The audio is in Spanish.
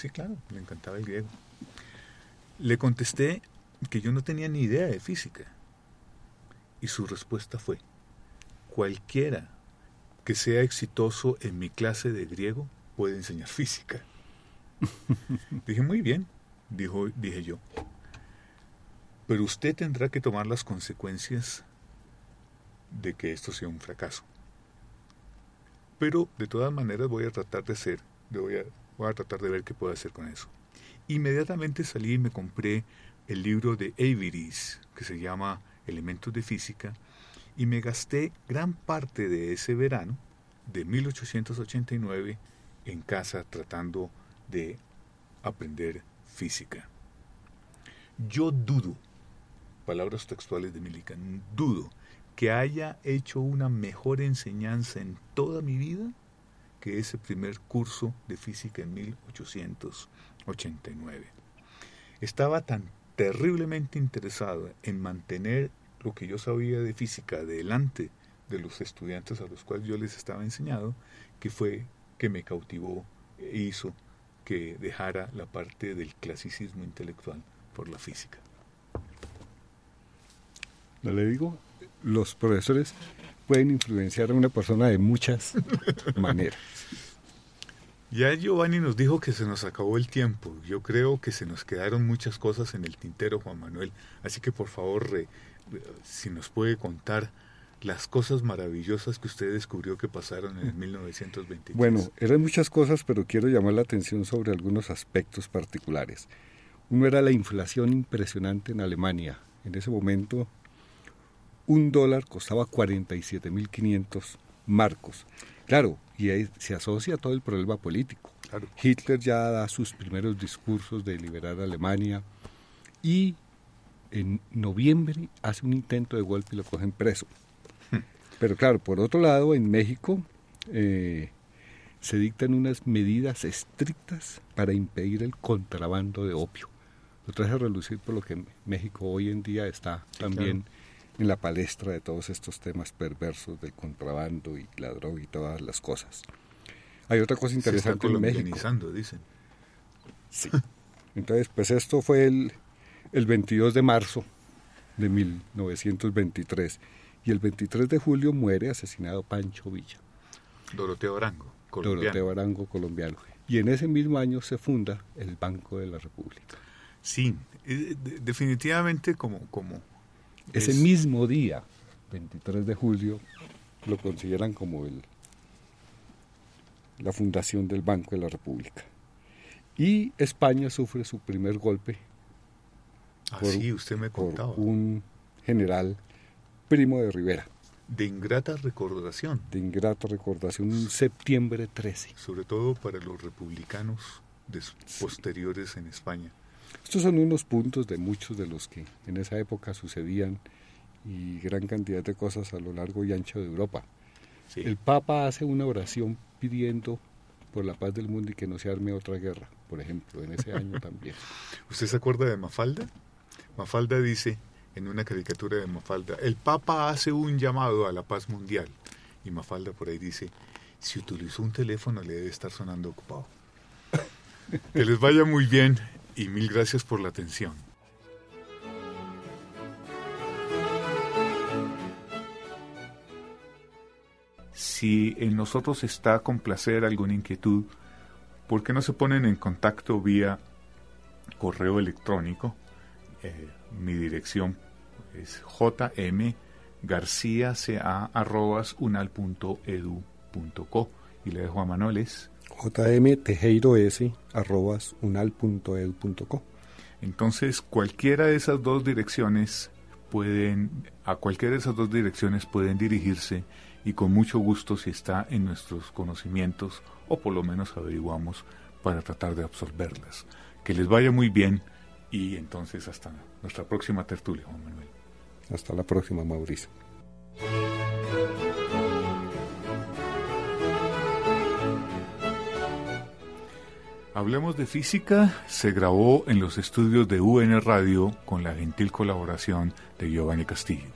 Sí, claro, le encantaba el griego. Le contesté que yo no tenía ni idea de física. Y su respuesta fue: cualquiera que sea exitoso en mi clase de griego puede enseñar física. Dije, muy bien, dije yo. Pero usted tendrá que tomar las consecuencias de que esto sea un fracaso. Pero de todas maneras voy a tratar de ver qué puedo hacer con eso. Inmediatamente salí y me compré el libro de Éiviris, que se llama Elementos de Física, y me gasté gran parte de ese verano de 1889 en casa tratando de aprender física. Yo dudo, palabras textuales de Millikan, dudo que haya hecho una mejor enseñanza en toda mi vida que ese primer curso de física en 1889. Estaba tan terriblemente interesado en mantener lo que yo sabía de física delante de los estudiantes a los cuales yo les estaba enseñando, que fue que me cautivó e hizo que dejara la parte del clasicismo intelectual por la física. No le digo, los profesores pueden influenciar a una persona de muchas maneras. Ya Giovanni nos dijo que se nos acabó el tiempo. Yo creo que se nos quedaron muchas cosas en el tintero, Juan Manuel. Así que por favor, si nos puede contar las cosas maravillosas que usted descubrió que pasaron en el 1923. Bueno, eran muchas cosas, pero quiero llamar la atención sobre algunos aspectos particulares. Uno era la inflación impresionante en Alemania. En ese momento, $1 costaba 47.500 marcos. Claro, y ahí se asocia todo el problema político. Claro. Hitler ya da sus primeros discursos de liberar a Alemania y en noviembre hace un intento de golpe y lo cogen preso. Pero claro, por otro lado, en México se dictan unas medidas estrictas para impedir el contrabando de opio. Lo traje a relucir por lo que México hoy en día está también en la palestra de todos estos temas perversos del contrabando y la droga y todas las cosas. Hay otra cosa interesante en México. Dicen. Sí. Entonces, pues esto fue el 22 de marzo de 1923. Y el 23 de julio muere asesinado Pancho Villa. Doroteo Arango, colombiano. Y en ese mismo año se funda el Banco de la República. Sí, definitivamente como ese mismo día, 23 de julio, lo consideran como la fundación del Banco de la República. Y España sufre su primer golpe usted me contaba. Por un general Primo de Rivera. De ingrata recordación. Un septiembre 13. Sobre todo para los republicanos posteriores en España. Estos son unos puntos de muchos de los que en esa época sucedían y gran cantidad de cosas a lo largo y ancho de Europa. Sí. El Papa hace una oración pidiendo por la paz del mundo y que no se arme otra guerra, por ejemplo, en ese año también. ¿Usted se acuerda de Mafalda? Mafalda dice, en una caricatura de Mafalda, el Papa hace un llamado a la paz mundial. Y Mafalda por ahí dice, si utilizó un teléfono le debe estar sonando ocupado. Que les vaya muy bien y mil gracias por la atención. Si en nosotros está complacer alguna inquietud, ¿por qué no se ponen en contacto vía correo electrónico? Mi dirección es jmgarciaca@unal.edu.co y le dejo a Manuel es jmtejeiroS@unal.edu.co. Entonces, a cualquiera de esas dos direcciones pueden dirigirse y con mucho gusto, si está en nuestros conocimientos, o por lo menos averiguamos para tratar de absorberlas. Que les vaya muy bien y entonces hasta nuestra próxima tertulia, Juan Manuel. Hasta la próxima, Mauricio. Hablemos de Física se grabó en los estudios de UN Radio con la gentil colaboración de Giovanni Castillo.